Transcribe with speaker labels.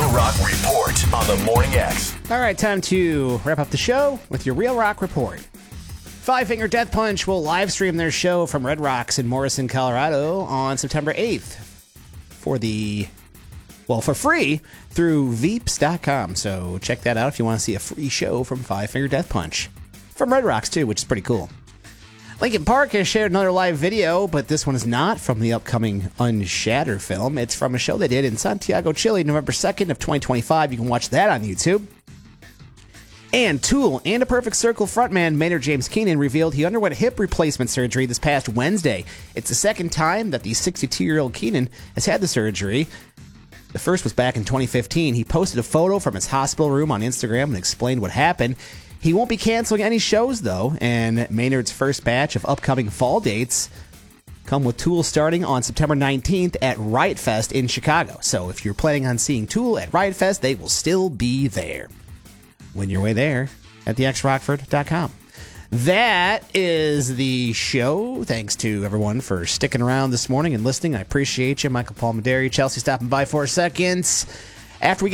Speaker 1: Real Rock Report on the Morning X.
Speaker 2: All right, time to wrap up the show with your Real Rock Report. Five Finger Death Punch will live stream their show from Red Rocks in Morrison, Colorado on September 8th for free through Veeps.com. So check that out if you want to see a free show from Five Finger Death Punch. From Red Rocks, too, which is pretty cool. Linkin Park has shared another live video, but this one is not from the upcoming Unshatter film. It's from a show they did in Santiago, Chile, November 2nd of 2025. You can watch that on YouTube. And Tool and A Perfect Circle frontman Maynard James Keenan revealed he underwent hip replacement surgery this past Wednesday. It's the second time that the 62-year-old Keenan has had the surgery. The first was back in 2015. He posted a photo from his hospital room on Instagram and explained what happened. He won't be canceling any shows, though, and Maynard's first batch of upcoming fall dates come with Tool starting on September 19th at Riot Fest in Chicago. So if you're planning on seeing Tool at Riot Fest, they will still be there. Win your way there at thexrockford.com. That is the show. Thanks to everyone for sticking around this morning and listening. I appreciate you. Michael Paul Maderi, Chelsea stopping by for a second. After we get